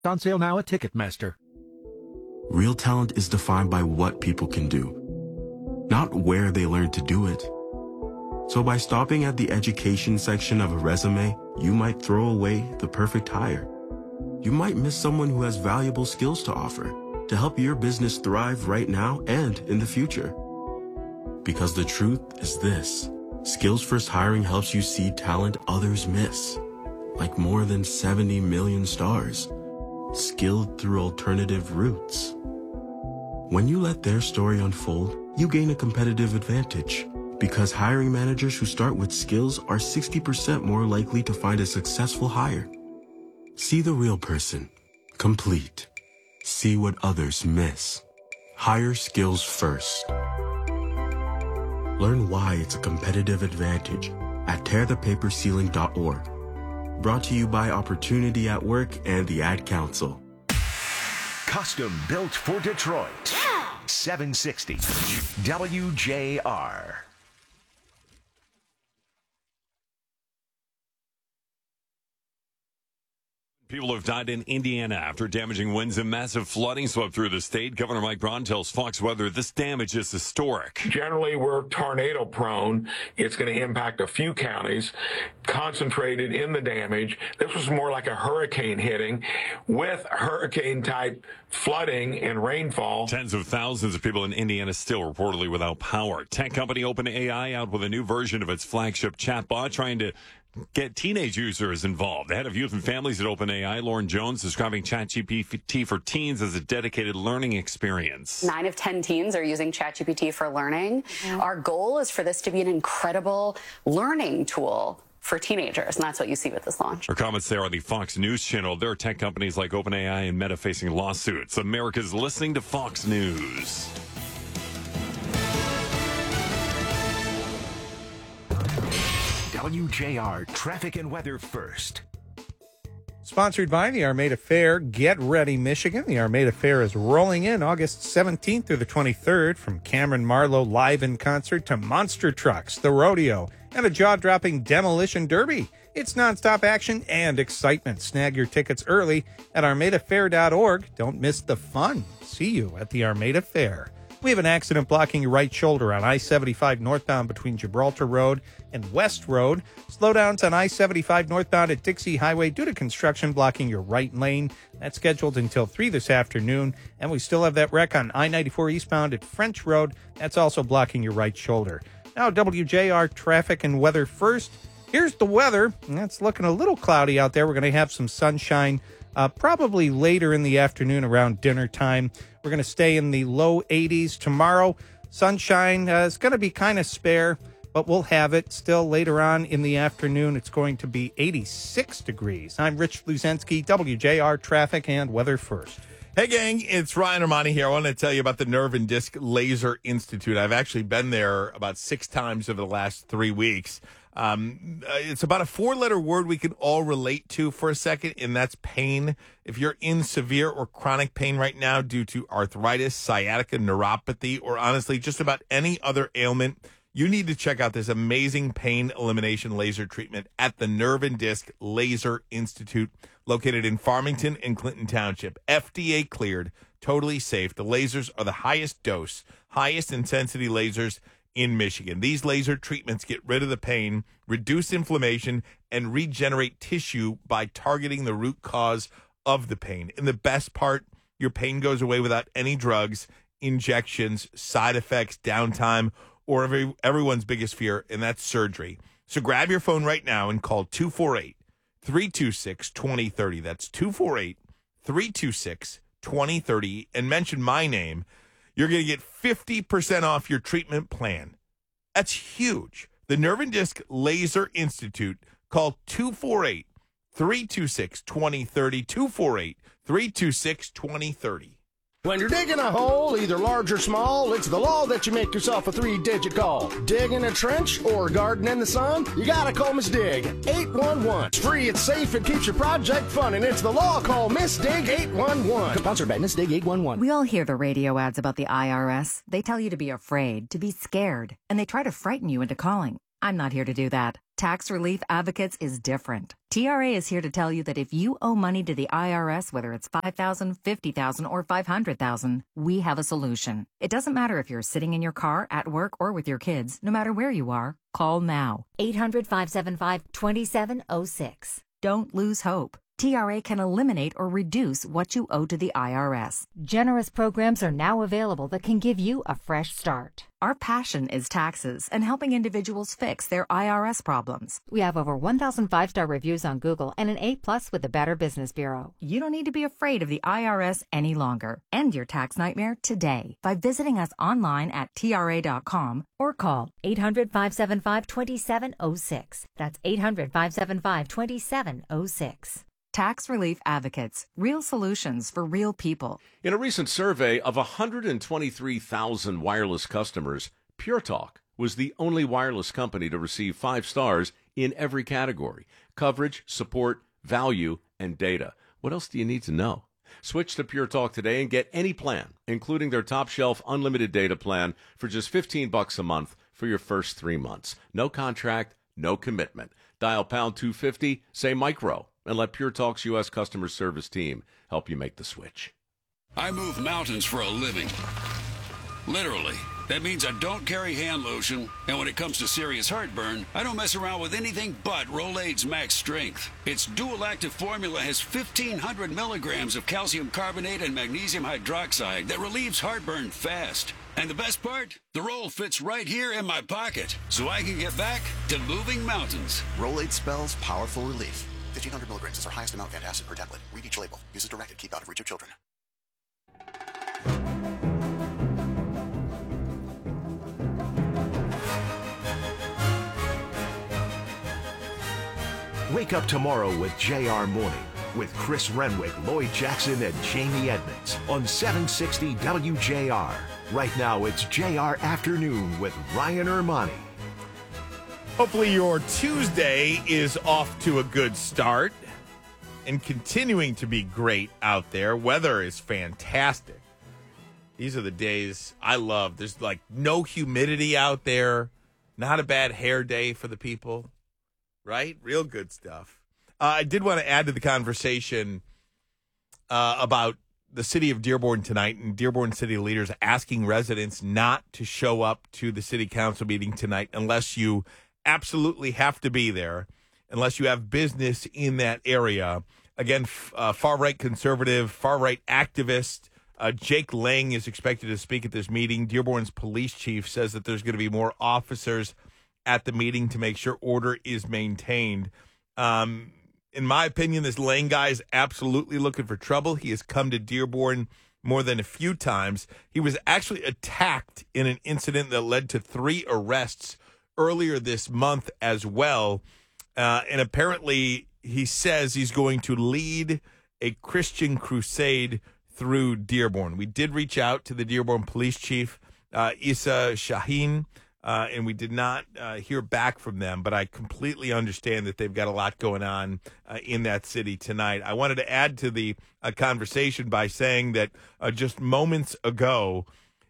On sale now at Ticketmaster. Real talent is defined by what people can do, not where they learn to do it. So by stopping at the education section of a resume, you might throw away the perfect hire. You might miss someone who has valuable skills to offer to help your business thrive right now and in the future. Because the truth is this: Skills First Hiring helps you see talent others miss, like more than 70 million stars, skilled through alternative routes. When you let their story unfold, you gain a competitive advantage, because hiring managers who start with skills are 60% more likely to find a successful hire. See the real person, complete. See what others miss. Hire skills first. Learn why it's a competitive advantage at tearthepaperceiling.org. Brought to you by Opportunity at Work and the Ad Council. Custom built for Detroit. 760 WJR. People have died in Indiana after damaging winds and massive flooding swept through the state. Governor Mike Braun tells Fox Weather this damage is historic. Generally, we're tornado prone. It's going to impact a few counties, concentrated in the damage. This was more like a hurricane hitting with hurricane-type flooding and rainfall. Tens of thousands of people in Indiana still reportedly without power. Tech company OpenAI out with a new version of its flagship chatbot trying to get teenage users involved. The head of youth and families at OpenAI, Lauren Jones, describing ChatGPT for teens as a dedicated learning experience. 9 of 10 teens are using ChatGPT for learning. Our goal is for this to be an incredible learning tool for teenagers, and that's what you see with this launch. Our comments there on the Fox News channel. There are tech companies like OpenAI and Meta facing lawsuits. America's listening to Fox News. WJR traffic and weather first. Sponsored by the Armada Fair. Get ready, Michigan. The Armada Fair is rolling in August 17th through the 23rd. From Cameron Marlowe live in concert to monster trucks, the rodeo, and a jaw-dropping demolition derby. It's nonstop action and excitement. Snag your tickets early at armadafair.org. Don't miss the fun. See you at the Armada Fair. We have an accident blocking your right shoulder on I-75 northbound between Gibraltar Road and West Road. Slowdowns on I-75 northbound at Dixie Highway due to construction blocking your right lane. That's scheduled until 3 this afternoon. And we still have that wreck on I-94 eastbound at French Road. That's also blocking your right shoulder. Now, WJR traffic and weather first. Here's the weather. It's looking a little cloudy out there. We're going to have some sunshine probably later in the afternoon around dinner time. We're going to stay in the low 80s tomorrow. Sunshine is going to be kind of spare, but we'll have it still later on in the afternoon. It's going to be 86 degrees. I'm Rich Luzensky, WJR Traffic and Weather First. Hey, gang, it's Ryan Armani here. I want to tell you about the Nerve and Disc Laser Institute. I've actually been there about 6 times over the last 3 weeks. It's about a 4-letter word we can all relate to for a second, and that's pain. If you're in severe or chronic pain right now due to arthritis, sciatica, neuropathy, or honestly just about any other ailment, you need to check out this amazing pain elimination laser treatment at the Nerve and Disc Laser Institute, located in Farmington and Clinton Township. FDA cleared, totally safe. The lasers are the highest dose, highest intensity lasers in Michigan. These laser treatments get rid of the pain, reduce inflammation, and regenerate tissue by targeting the root cause of the pain. And the best part, your pain goes away without any drugs, injections, side effects, downtime, or everyone's biggest fear, and that's surgery. So grab your phone right now and call 248-326-2030. That's 248-326-2030 and mention my name. You're going to get 50% off your treatment plan. That's huge. The Nerve and Disc Laser Institute. Call 248-326-2030. 248-326-2030. When you're digging a hole, either large or small, it's the law that you make yourself a 3-digit call. Digging a trench or garden in the sun, you gotta call Miss Dig. 811. It's free, it's safe, it keeps your project fun, and it's the law. Call Miss Dig 811. Sponsored by Miss Dig 811. We all hear the radio ads about the IRS. They tell you to be afraid, to be scared, and they try to frighten you into calling. I'm not here to do that. Tax Relief Advocates is different. TRA is here to tell you that if you owe money to the IRS, whether it's $5,000, $50,000, or $500,000, we have a solution. It doesn't matter if you're sitting in your car, at work, or with your kids. No matter where you are, call now. 800-575-2706. Don't lose hope. TRA can eliminate or reduce what you owe to the IRS. Generous programs are now available that can give you a fresh start. Our passion is taxes and helping individuals fix their IRS problems. We have over 1,000 5-star reviews on Google and an A+ with the Better Business Bureau. You don't need to be afraid of the IRS any longer. End your tax nightmare today by visiting us online at TRA.com or call 800-575-2706. That's 800-575-2706. Tax Relief Advocates, real solutions for real people. In a recent survey of 123,000 wireless customers, Pure Talk was the only wireless company to receive 5 stars in every category: coverage, support, value, and data. What else do you need to know? Switch to Pure Talk today and get any plan, including their top shelf unlimited data plan, for just $15 a month for your first 3 months. No contract, no commitment. Dial pound 250, say micro, and let Pure Talk's U.S. customer service team help you make the switch. I move mountains for a living. Literally. That means I don't carry hand lotion, and when it comes to serious heartburn, I don't mess around with anything but Rolaids Max Strength. Its dual active formula has 1,500 milligrams of calcium carbonate and magnesium hydroxide that relieves heartburn fast. And the best part? The roll fits right here in my pocket, so I can get back to moving mountains. Rolaids spells powerful relief. 1,500 milligrams is our highest amount of antacid per tablet. Read each label. Use as directed. Keep out of reach of children. Wake up tomorrow with JR Morning with Chris Renwick, Lloyd Jackson, and Jamie Edmonds on 760 WJR. Right now, it's JR Afternoon with Ryan Ermani. Hopefully your Tuesday is off to a good start and continuing to be great out there. Weather is fantastic. These are the days I love. There's like no humidity out there. Not a bad hair day for the people, right? Real good stuff. I did want to add to the conversation about the city of Dearborn tonight and Dearborn city leaders asking residents not to show up to the city council meeting tonight unless you absolutely have to be there, unless you have business in that area. Again, far-right conservative, far-right activist Jake Lang is expected to speak at this meeting. Dearborn's police chief says that there's going to be more officers at the meeting to make sure order is maintained. In my opinion, this Lang guy is absolutely looking for trouble. He has come to Dearborn more than a few times. He was actually attacked in an incident that led to 3 arrests earlier this month as well. And apparently he says he's going to lead a Christian crusade through Dearborn. We did reach out to the Dearborn police chief, Issa Shaheen, and we did not hear back from them, but I completely understand that they've got a lot going on in that city tonight. I wanted to add to the conversation by saying that just moments ago,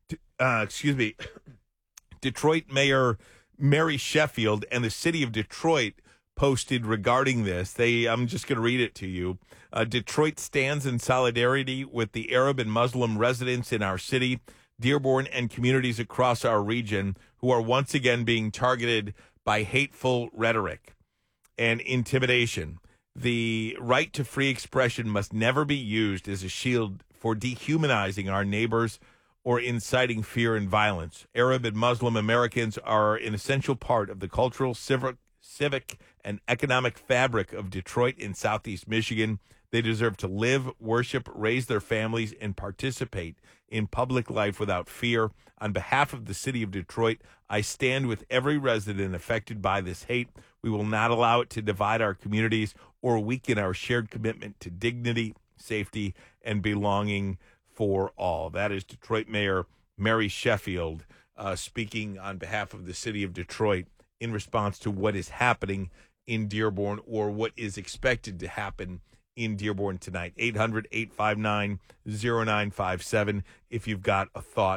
Detroit Mayor Mary Sheffield and the city of Detroit posted regarding this. I'm just going to read it to you. Detroit stands in solidarity with the Arab and Muslim residents in our city, Dearborn, and communities across our region who are once again being targeted by hateful rhetoric and intimidation. The right to free expression must never be used as a shield for dehumanizing our neighbors or inciting fear and violence. Arab and Muslim Americans are an essential part of the cultural, civic, and economic fabric of Detroit and Southeast Michigan. They deserve to live, worship, raise their families, and participate in public life without fear. On behalf of the city of Detroit, I stand with every resident affected by this hate. We will not allow it to divide our communities or weaken our shared commitment to dignity, safety, and belonging for all. That is Detroit Mayor Mary Sheffield speaking on behalf of the city of Detroit in response to what is happening in Dearborn, or what is expected to happen in Dearborn tonight. 800-859-0957 if you've got a thought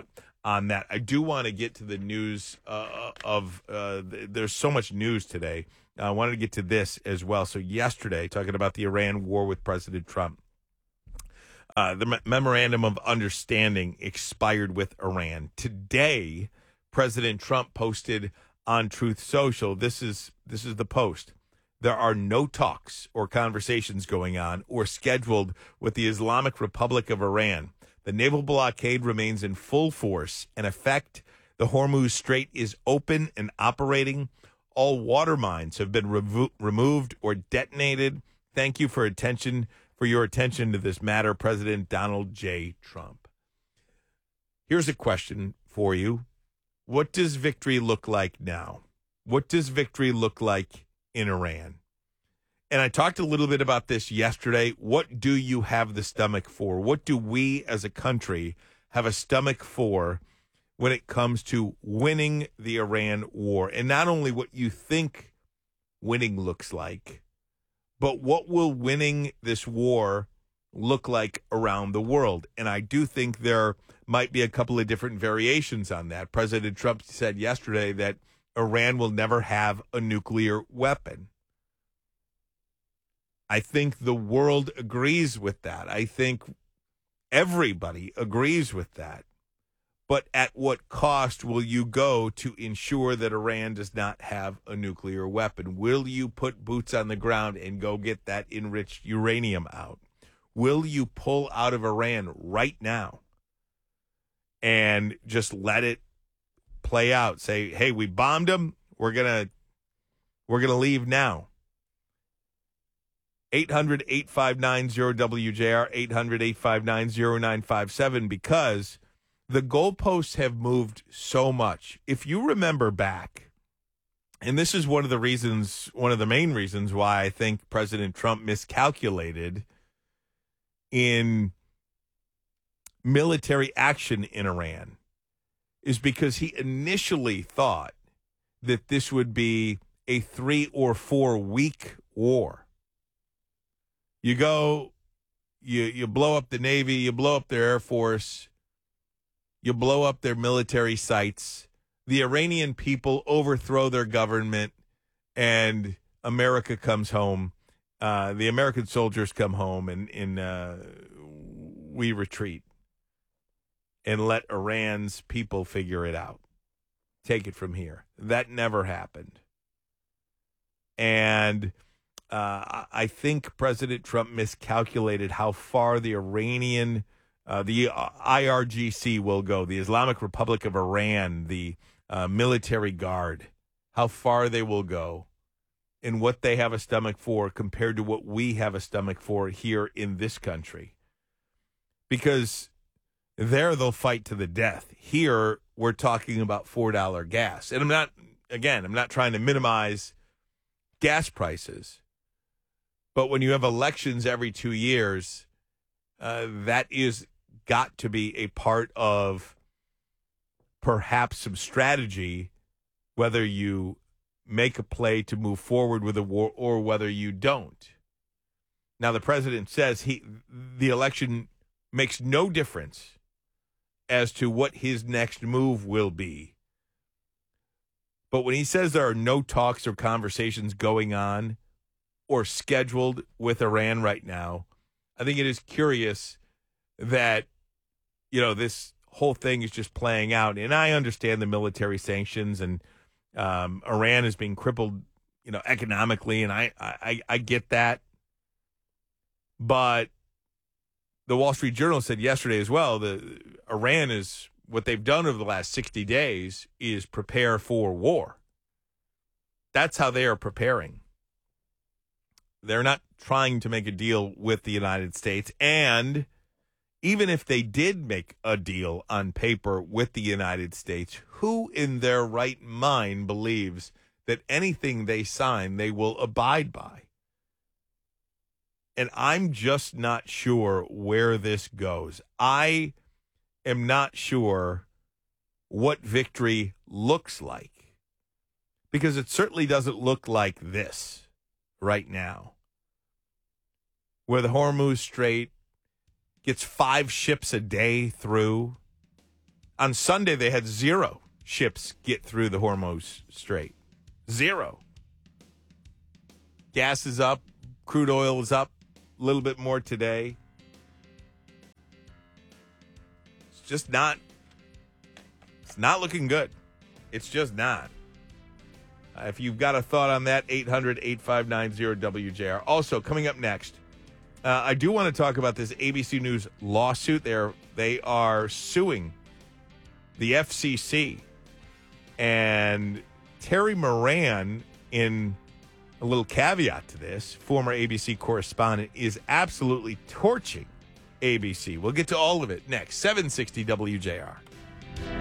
on that. I do want to get to the news there's so much news today. I wanted to get to this as well. So yesterday, talking about the Iran war with President Trump, the memorandum of understanding expired with Iran. Today, President Trump posted on Truth Social, this is the post. There are no talks or conversations going on or scheduled with the Islamic Republic of Iran. The naval blockade remains in full force and effect. The Hormuz Strait is open and operating. All water mines have been removed or detonated. Thank you for your attention to this matter, President Donald J. Trump. Here's a question for you. What does victory look like now? What does victory look like in Iran? And I talked a little bit about this yesterday. What do you have the stomach for? What do we as a country have a stomach for when it comes to winning the Iran war? And not only what you think winning looks like, but what will winning this war look like around the world? And I do think there might be a couple of different variations on that. President Trump said yesterday that Iran will never have a nuclear weapon. I think the world agrees with that. I think everybody agrees with that. But at what cost will you go to ensure that Iran does not have a nuclear weapon? Will you put boots on the ground and go get that enriched uranium out? Will you pull out of Iran right now and just let it play out? Say, hey, we bombed them. We're gonna leave now. 800-859-0WJR, 800-859-0957, because the goalposts have moved so much. If you remember back, and this is one of the main reasons why I think President Trump miscalculated in military action in Iran, is because he initially thought that this would be a 3 or 4 week war. You go, you blow up the Navy, you blow up their Air Force, you blow up their military sites. The Iranian people overthrow their government, and America comes home. The American soldiers come home, and we retreat and let Iran's people figure it out. Take it from here. That never happened. And I think President Trump miscalculated how far the Iranian, the IRGC will go, the Islamic Republic of Iran, the military guard, how far they will go and what they have a stomach for compared to what we have a stomach for here in this country. Because there they'll fight to the death. Here we're talking about $4 gas. And I'm not trying to minimize gas prices. But when you have elections every 2 years, that is got to be a part of perhaps some strategy, whether you make a play to move forward with a war or whether you don't. Now, the president says the election makes no difference as to what his next move will be. But when he says there are no talks or conversations going on or scheduled with Iran right now, I think it is curious that, this whole thing is just playing out. And I understand the military sanctions and Iran is being crippled, economically. And I get that. But the Wall Street Journal said yesterday as well, Iran is, what they've done over the last 60 days is prepare for war. That's how they are preparing. They're not trying to make a deal with the United States. And even if they did make a deal on paper with the United States, who in their right mind believes that anything they sign, they will abide by? And I'm just not sure where this goes. I am not sure what victory looks like, because it certainly doesn't look like this right now, where the Hormuz Strait gets 5 ships a day through. On Sunday, they had 0 ships get through the Hormuz Strait. 0. Gas is up. Crude oil is up a little bit more today. It's not looking good. It's just not. If you've got a thought on that, 800-859-0WJR. Also, coming up next, I do want to talk about this ABC News lawsuit. They are suing the FCC. And Terry Moran, in a little caveat to this, former ABC correspondent, is absolutely torching ABC. We'll get to all of it next. 760 WJR.